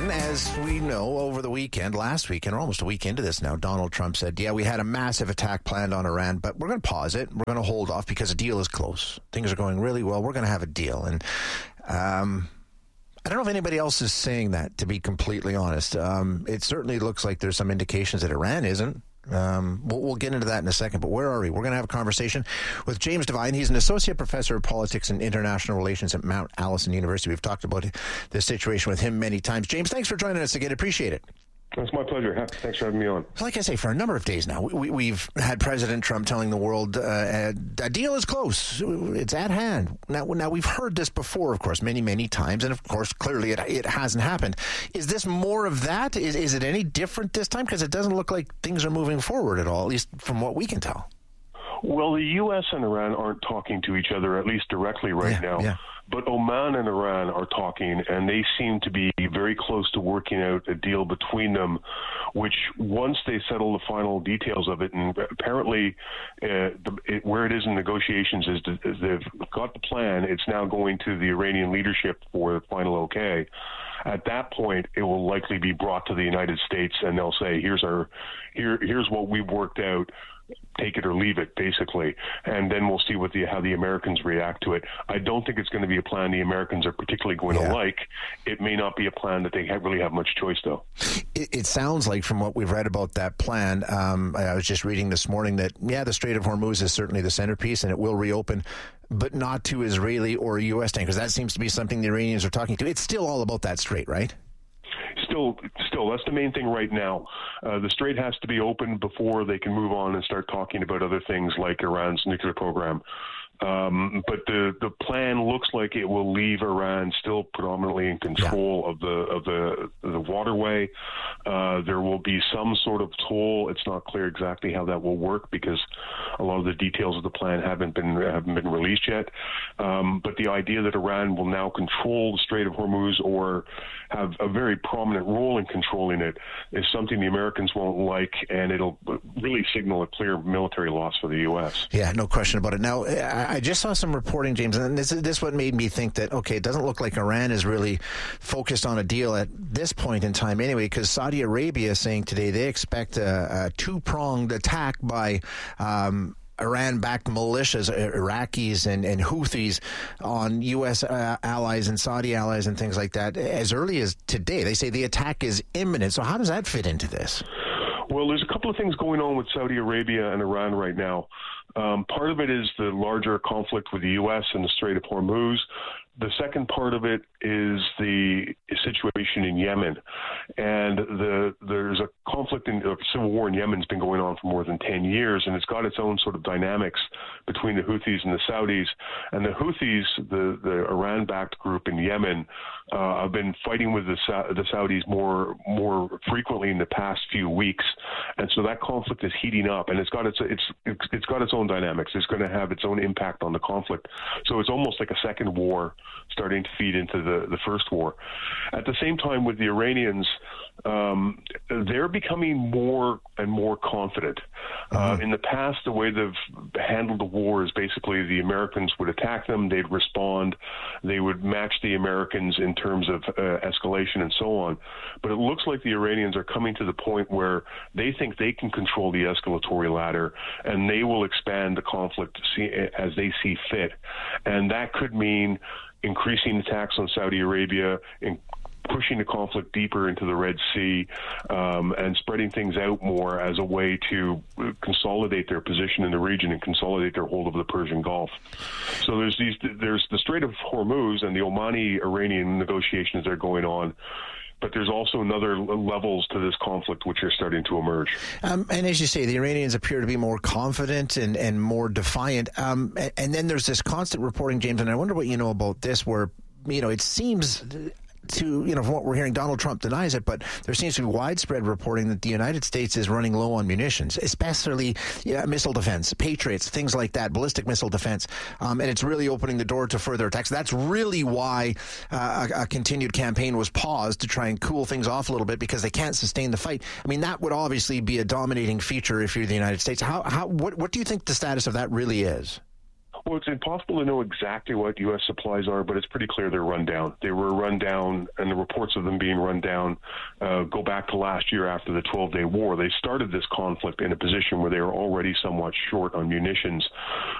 Iran, as we know, over the weekend, last weekend, or almost a week into this now, Donald Trump said, yeah, we had a massive attack planned on Iran, but we're going to pause it. We're going to hold off because a deal is close. Things are going really well. We're going to have a deal. And I don't know if anybody else is saying that, to be completely honest. It certainly looks like there's some indications that Iran isn't. We'll get into that in a second, but where are we? We're going to have a conversation with James Devine. He's an associate professor of politics and international relations at Mount Allison University. We've talked about this situation with him many times. James, thanks for joining us again. Appreciate it. It's my pleasure. Thanks for having me on. Like I say, for a number of days now, we've had President Trump telling the world a deal is close. It's at hand. Now we've heard this before, of course, many, many times. And, of course, clearly it hasn't happened. Is this more of that? Is it any different this time? Because it doesn't look like things are moving forward at all, at least from what we can tell. Well, the U.S. and Iran aren't talking to each other, at least directly right now. Yeah. But Oman and Iran are talking, and they seem to be very close to working out a deal between them, which once they settle the final details of it, and apparently where it is in negotiations is they've got the plan. It's now going to the Iranian leadership for the final okay. At that point, it will likely be brought to the United States, and they'll say, here's what we've worked out. Take it or leave it, basically, and then we'll see how the Americans react to it. I don't think it's going to be a plan the Americans are particularly going to like. It may not be a plan that they really have much choice, though. It sounds like, from what we've read about that plan, I was just reading this morning that, the Strait of Hormuz is certainly the centerpiece, and it will reopen, but not to Israeli or U.S. tankers. That seems to be something the Iranians are talking to. It's still all about that strait, right? Still, that's the main thing right now. The strait has to be open before they can move on and start talking about other things like Iran's nuclear program. But the plan looks like it will leave Iran still predominantly in control of the waterway. There will be some sort of toll. It's not clear exactly how that will work because a lot of the details of the plan haven't been released yet. But the idea that Iran will now control the Strait of Hormuz or have a very prominent role in controlling it is something the Americans won't like, and it'll really signal a clear military loss for the U.S. Yeah, no question about it. Now, I just saw some reporting, James, and this is what made me think that, okay, it doesn't look like Iran is really focused on a deal at this point in time anyway, because Saudi Arabia is saying today they expect a two-pronged attack by Iran-backed militias, Iraqis and Houthis, on U.S. allies and Saudi allies and things like that as early as today. They say the attack is imminent. So how does that fit into this? Well, there's a couple of things going on with Saudi Arabia and Iran right now. Part of it is the larger conflict with the U.S. and the Strait of Hormuz. The second part of it is the situation in Yemen. And there's a conflict, a civil war in Yemen has been going on for more than 10 years, and it's got its own sort of dynamics between the Houthis and the Saudis. And the Houthis, the Iran-backed group in Yemen, have been fighting with the Saudis more frequently in the past few weeks. And so that conflict is heating up, and it's got its own dynamics. It's going to have its own impact on the conflict. So it's almost like a second war starting to feed into the first war. At the same time, with the Iranians, they're becoming more and more confident. In the past, the way they've handled the war is basically the Americans would attack them, they'd respond, they would match the Americans in terms of escalation and so on. But it looks like the Iranians are coming to the point where they think they can control the escalatory ladder, and they will expand the conflict as they see fit. And that could mean increasing attacks on Saudi Arabia, pushing the conflict deeper into the Red Sea, and spreading things out more as a way to consolidate their position in the region and consolidate their hold of the Persian Gulf. So there's the Strait of Hormuz and the Omani-Iranian negotiations that are going on. But there's also other levels to this conflict which are starting to emerge. And as you say, the Iranians appear to be more confident and more defiant. And then there's this constant reporting, James, and I wonder what you know about this, where, it seems to, from what we're hearing, Donald Trump denies it, but there seems to be widespread reporting that the United States is running low on munitions, especially missile defense, Patriots, things like that, ballistic missile defense, and it's really opening the door to further attacks. That's really why a continued campaign was paused, to try and cool things off a little bit, because they can't sustain the fight. I mean, that would obviously be a dominating feature if you're the United States. What do you think the status of that really is? Well, it's impossible to know exactly what U.S. supplies are, but it's pretty clear they're run down. They were run down, and the reports of them being run down go back to last year after the 12-day war. They started this conflict in a position where they were already somewhat short on munitions.